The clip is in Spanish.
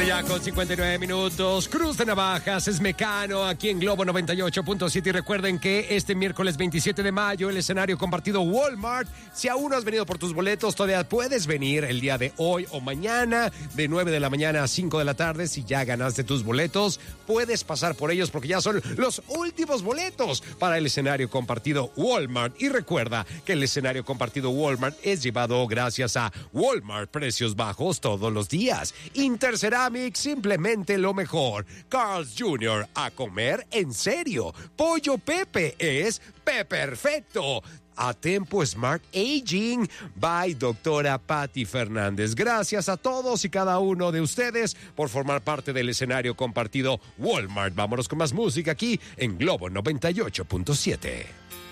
Ya con 59 minutos, Cruz de Navajas es Mecano aquí en Globo 98.7 y recuerden que este miércoles 27 de mayo el escenario compartido Walmart. Si aún no has venido por tus boletos, todavía puedes venir el día de hoy o mañana de 9 de la mañana a 5 de la tarde. Si ya ganaste tus boletos, puedes pasar por ellos porque ya son los últimos boletos para el escenario compartido Walmart. Y recuerda que el escenario compartido Walmart es llevado gracias a Walmart, precios bajos todos los días. Interceramic, simplemente lo mejor. Carl's Jr., a comer en serio. Pollo Pepe es Perfecto. A Tempo Smart Aging by doctora Patti Fernández. Gracias a todos y cada uno de ustedes por formar parte del escenario compartido Walmart. Vámonos con más música aquí en Globo 98.7.